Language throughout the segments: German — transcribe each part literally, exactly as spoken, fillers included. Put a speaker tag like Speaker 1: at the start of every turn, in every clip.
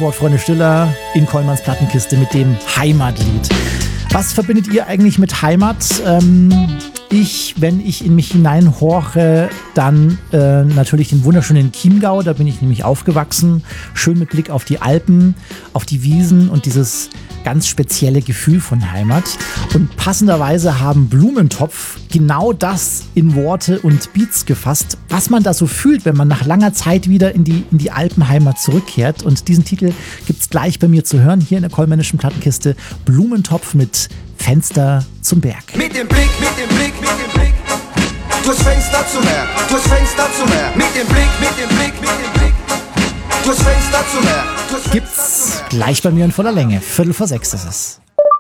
Speaker 1: Stichwort Freunde Stiller in Kollmanns Plattenkiste mit dem Heimatlied. Was verbindet ihr eigentlich mit Heimat? Ähm, ich, wenn ich in mich hineinhorche, dann äh, natürlich den wunderschönen Chiemgau, da bin ich nämlich aufgewachsen. Schön mit Blick auf die Alpen, auf die Wiesen und dieses ganz spezielle Gefühl von Heimat. Und passenderweise haben Blumentopf genau das in Worte und Beats gefasst, was man da so fühlt, wenn man nach langer Zeit wieder in die, in die Alpenheimat zurückkehrt. Und diesen Titel gibt's gleich bei mir zu hören, hier in der Kollmännischen Plattenkiste. Blumentopf mit Fenster zum Berg.
Speaker 2: Mit dem Blick, mit dem Blick, mit dem Blick, durchs Fenster zum Meer, durchs Fenster zum Meer. Mit dem Blick, mit dem Blick, mit dem Blick, durchs Fenster zum Meer.
Speaker 1: Gibt's gleich bei mir in voller Länge. Viertel vor sechs ist es.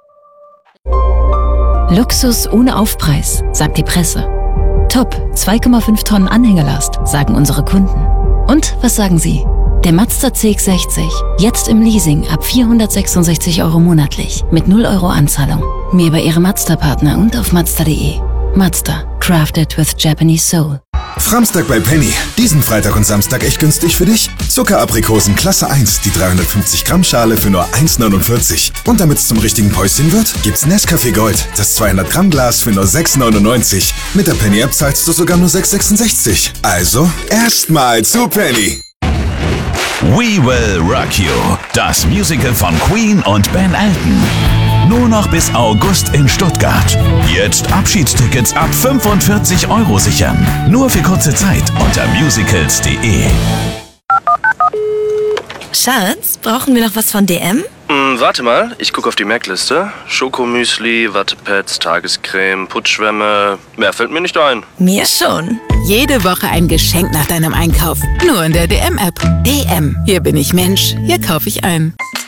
Speaker 3: Luxus ohne Aufpreis, sagt die Presse. Top, zwei Komma fünf Tonnen Anhängerlast, sagen unsere Kunden. Und was sagen Sie? Der Mazda C X sechzig, jetzt im Leasing ab vierhundertsechsundsechzig Euro monatlich, mit null Euro Anzahlung. Mehr bei Ihrem Mazda-Partner und auf Mazda punkt de. Mazda, crafted with Japanese soul.
Speaker 4: Framstag bei Penny. Diesen Freitag und Samstag echt günstig für dich? Zuckeraprikosen Klasse eins, die dreihundertfünfzig Gramm Schale für nur eins neunundvierzig. Und damit's zum richtigen Päuschen wird, gibt's Nescafé Gold, das zweihundert Gramm Glas für nur sechs neunundneunzig. Mit der Penny App zahlst du sogar nur sechs sechsundsechzig. Also, erstmal zu Penny.
Speaker 5: We Will Rock You, das Musical von Queen und Ben Elton. Nur noch bis August in Stuttgart. Jetzt Abschiedstickets ab fünfundvierzig Euro sichern. Nur für kurze Zeit unter musicals punkt de.
Speaker 6: Schatz, brauchen wir noch was von D M?
Speaker 7: Hm, warte mal, ich gucke auf die Merkliste. Schokomüsli, Wattepads, Tagescreme, Putzschwämme. Mehr fällt mir nicht ein.
Speaker 6: Mir schon.
Speaker 8: Jede Woche ein Geschenk nach deinem Einkauf. Nur in der D M-App. D M. Hier bin ich Mensch, hier kaufe ich ein.